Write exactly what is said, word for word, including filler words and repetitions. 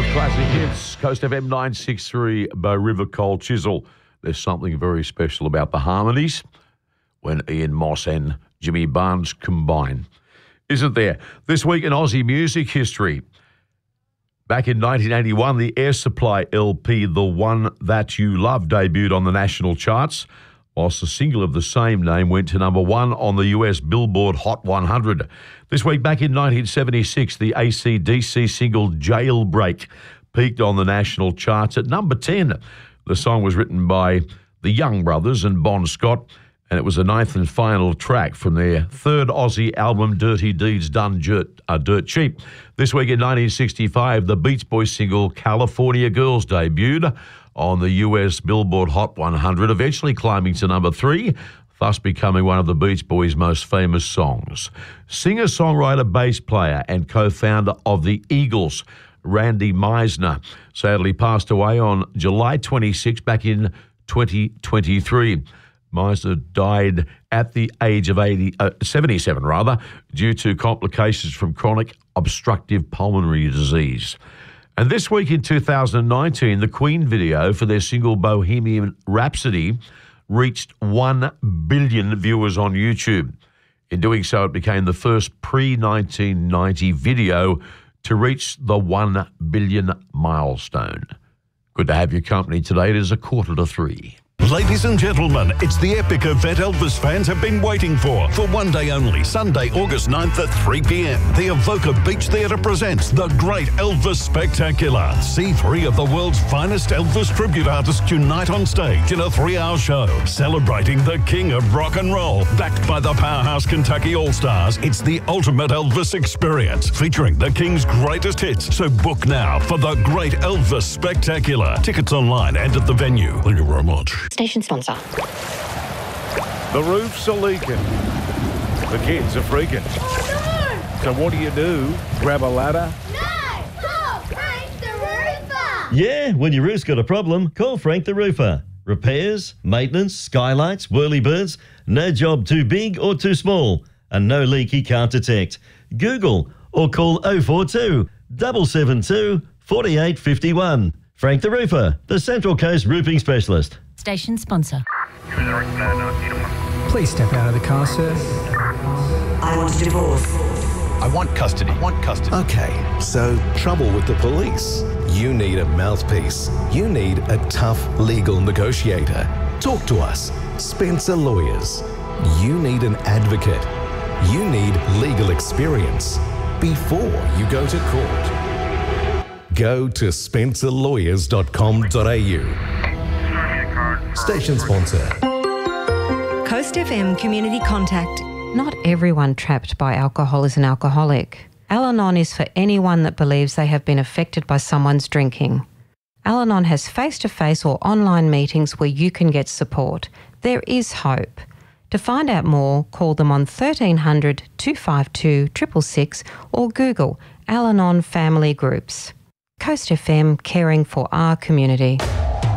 Classic hits, Coast F M nine six three, Bow River, Cold Chisel. There's something very special about the harmonies when Ian Moss and Jimmy Barnes combine, isn't there? This week in Aussie music history, back in nineteen eighty-one, the Air Supply L P, The One That You Love, debuted on the national charts, whilst the single of the same name went to number one on the U S Billboard Hot one hundred. This week, back in nineteen seventy-six, the A C D C single Jailbreak peaked on the national charts at number ten. The song was written by the Young Brothers and Bon Scott, and it was the ninth and final track from their third Aussie album, Dirty Deeds Done Dirt, uh, Dirt Cheap. This week in nineteen sixty-five, the Beach Boys single California Girls debuted on the U S Billboard Hot one hundred, eventually climbing to number three, thus becoming one of the Beach Boys' most famous songs. Singer-songwriter, bass player and co-founder of the Eagles, Randy Meisner, sadly passed away on July twenty-sixth back in twenty twenty-three. Meisner died at the age of eighty, uh, seventy-seven rather, due to complications from chronic obstructive pulmonary disease. And this week in two thousand nineteen, the Queen video for their single Bohemian Rhapsody reached one billion viewers on YouTube. In doing so, it became the first pre-nineteen ninety video to reach the one billion milestone. Good to have your company today. It is a quarter to three. Ladies and gentlemen, it's the epic event Elvis fans have been waiting for. For one day only, Sunday, August ninth at three p.m. The Evoca Beach Theatre presents The Great Elvis Spectacular. See three of the world's finest Elvis tribute artists unite on stage in a three-hour show, celebrating the king of rock and roll. Backed by the powerhouse Kentucky All-Stars, it's the ultimate Elvis experience, featuring the king's greatest hits. So book now for The Great Elvis Spectacular. Tickets online and at the venue. Thank you very much. Station sponsor. The roofs are leaking. The kids are freaking. Oh, no! So what do you do? Grab a ladder? No! Call Frank the Roofer! Yeah, when your roof's got a problem, call Frank the Roofer. Repairs, maintenance, skylights, whirlybirds, no job too big or too small, and no leak he can't detect. Google or call oh four two, seven seven two, four eight five one. Frank the Roofer, the Central Coast roofing specialist. Station sponsor. Please step out of the car, sir. I want a divorce. I want custody. I want custody. Okay, so trouble with the police. You need a mouthpiece. You need a tough legal negotiator. Talk to us. Spencer Lawyers. You need an advocate. You need legal experience before you go to court. Go to spencer lawyers dot com dot a u. Station sponsor. Coast F M Community Contact. Not everyone trapped by alcohol is an alcoholic. Al-Anon is for anyone that believes they have been affected by someone's drinking. Al-Anon has face-to-face or online meetings where you can get support. There is hope. To find out more, call them on thirteen hundred, two five two, six six six or Google Al-Anon Family Groups. Coast F M, caring for our community.